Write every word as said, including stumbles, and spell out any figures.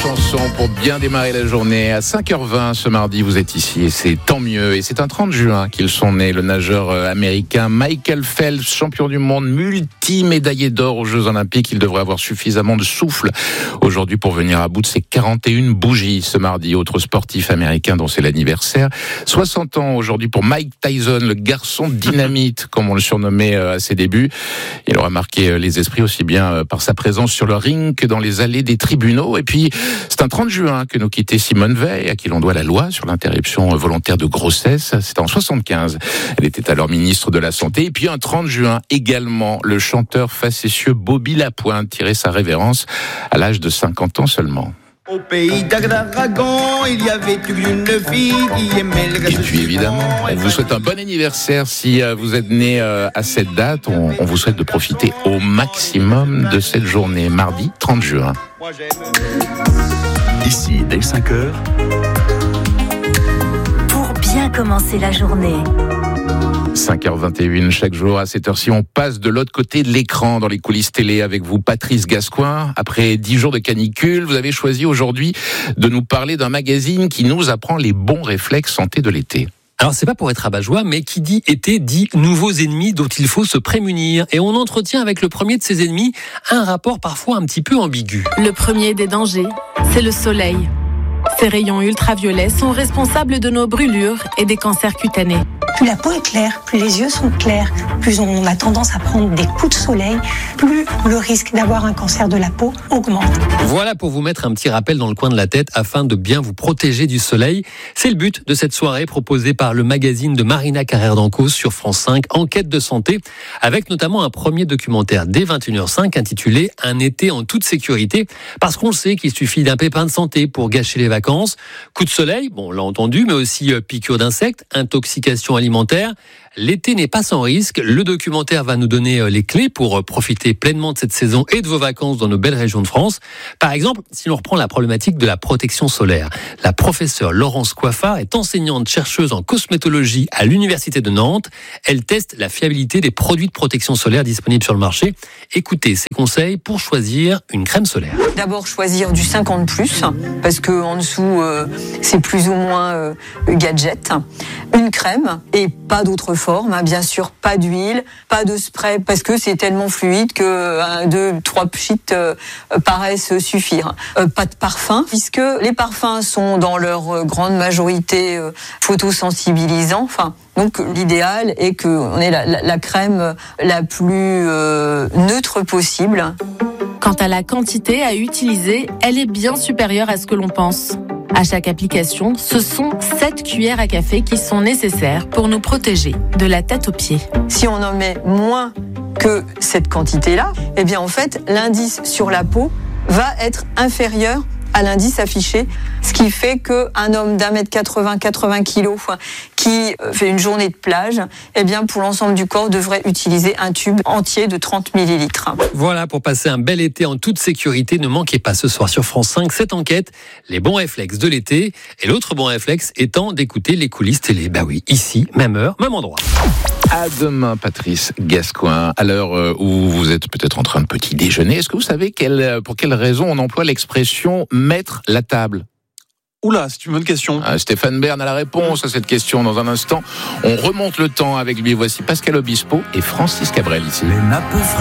chanson pour bien démarrer la journée. À cinq heures vingt ce mardi, vous êtes ici et c'est tant mieux. Et c'est un trente juin qu'ils sont nés. Le nageur américain Michael Phelps, champion du monde, multi-médaillé d'or aux Jeux Olympiques. Il devrait avoir suffisamment de souffle aujourd'hui pour venir à bout de ses quarante et une bougies ce mardi. Autre sportif américain dont c'est l'anniversaire. soixante ans aujourd'hui pour Mike Tyson, le garçon dynamite, comme on le surnommait à ses débuts. Il aura marqué les esprits aussi bien par sa présence sur le ring que dans les allées des tribunaux. Et puis, c'est un trente juin que nous quittait Simone Veil, à qui l'on doit la loi sur l'interruption volontaire de grossesse. C'était en soixante-quinze. Elle était alors ministre de la Santé. Et puis, un trente juin également, le chanteur facétieux Bobby Lapointe tirait sa révérence à l'âge de cinquante ans seulement. Au pays d'Aragon, il y avait une fille qui aimait le Et puis évidemment, on vous souhaite un bon anniversaire. Si vous êtes né à cette date, on, on vous souhaite de profiter au maximum de cette journée, mardi trente juin. Ici, dès cinq heures. Pour bien commencer la journée. cinq heures vingt et une chaque jour à cette heure-ci, on passe de l'autre côté de l'écran dans les coulisses télé avec vous, Patrice Gascoin. Après dix jours de canicule, vous avez choisi aujourd'hui de nous parler d'un magazine qui nous apprend les bons réflexes santé de l'été. Alors c'est pas pour être rabat-joie, mais qui dit été dit nouveaux ennemis dont il faut se prémunir. Et on entretient avec le premier de ces ennemis un rapport parfois un petit peu ambigu. Le premier des dangers, c'est le soleil. Ces rayons ultraviolets sont responsables de nos brûlures et des cancers cutanés. Plus la peau est claire, plus les yeux sont clairs, plus on a tendance à prendre des coups de soleil, plus le risque d'avoir un cancer de la peau augmente. Voilà pour vous mettre un petit rappel dans le coin de la tête afin de bien vous protéger du soleil. C'est le but de cette soirée proposée par le magazine de Marina Carrère d'Ancos sur France cinq, Enquête de santé, avec notamment un premier documentaire dès vingt et une heures cinq intitulé « Un été en toute sécurité », parce qu'on sait qu'il suffit d'un pépin de santé pour gâcher les vacances. Coup de soleil, bon, on l'a entendu, mais aussi piqûres d'insectes, intoxication alimentaire. L'été n'est pas sans risque. Le documentaire va nous donner les clés pour profiter pleinement de cette saison et de vos vacances dans nos belles régions de France. Par exemple, si l'on reprend la problématique de la protection solaire, la professeure Laurence Coiffard est enseignante chercheuse en cosmétologie à l'Université de Nantes. Elle teste la fiabilité des produits de protection solaire disponibles sur le marché. Écoutez ses conseils pour choisir une crème solaire. D'abord choisir du cinquante plus, parce que en dessous euh, c'est plus ou moins euh, gadget. Une crème et pas d'autre forme, hein, bien sûr pas d'huile, pas de spray, parce que c'est tellement fluide que un, deux, trois pchits euh, paraissent suffire. Euh, pas de parfum, puisque les parfums sont dans leur grande majorité euh, photosensibilisants. Enfin, donc l'idéal est qu'on ait la, la, la crème la plus euh, neutre possible. Quant à la quantité à utiliser, elle est bien supérieure à ce que l'on pense. À chaque application, ce sont sept cuillères à café qui sont nécessaires pour nous protéger de la tête aux pieds. Si on en met moins que cette quantité-là, eh bien en fait, l'indice sur la peau va être inférieur à l'indice affiché, ce qui fait qu'un homme d'un mètre quatre-vingts, quatre-vingts kilos qui fait une journée de plage, eh bien pour l'ensemble du corps devrait utiliser un tube entier de trente millilitres. Voilà pour passer un bel été en toute sécurité. Ne manquez pas ce soir sur France cinq cette enquête, les bons réflexes de l'été. Et l'autre bon réflexe étant d'écouter les coulisses télé. Bah oui, ici, même heure, même endroit. À demain, Patrice Gascoin. À l'heure où vous êtes peut-être en train de petit déjeuner, est-ce que vous savez quelle, pour quelle raison on emploie l'expression mettre la table? Oula, c'est une bonne question. Ah, Stéphane Bern a la réponse à cette question dans un instant. On remonte le temps avec lui. Voici Pascal Obispo et Francis Cabrel ici.